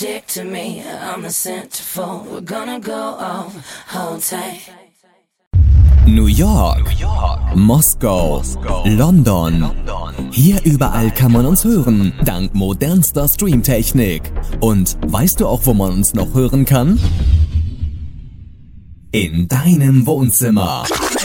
Dick to me, I'm the centerfold. We're gonna go off, hold tight. New York, Moskau, London. Hier überall kann man uns hören, dank modernster Streamtechnik. Und weißt du auch, wo man uns noch hören kann? In deinem Wohnzimmer.